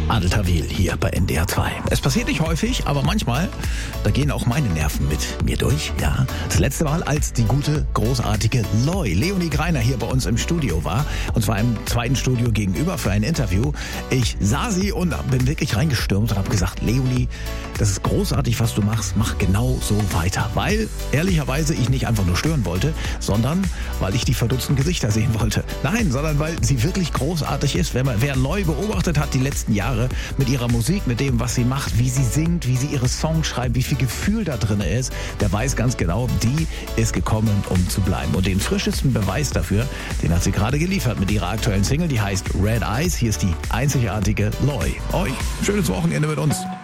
Adel Tawil hier bei NDR 2. Es passiert nicht häufig, aber manchmal, da gehen auch meine Nerven mit mir durch. Ja, das letzte Mal, als die gute, großartige Leonie Greiner hier bei uns im Studio war, und zwar im zweiten Studio gegenüber für ein Interview. Ich sah sie und bin wirklich reingestürmt und habe gesagt, Leonie, das ist großartig, was du machst, mach genau so weiter. Weil, ehrlicherweise, ich nicht einfach nur stören wollte, sondern weil ich die verdutzten Gesichter sehen wollte. Nein, sondern weil sie wirklich großartig ist. Wer Loi beobachtet hat die letzten Jahre mit ihrer Musik, mit dem, was sie macht, wie sie singt, wie sie ihre Songs schreibt, wie viel Gefühl da drin ist, der weiß ganz genau, die ist gekommen, um zu bleiben. Und den frischesten Beweis dafür, den hat sie gerade geliefert mit ihrer aktuellen Single, die heißt Red Eyes. Hier ist die einzigartige Loi. Euch schönes Wochenende mit uns.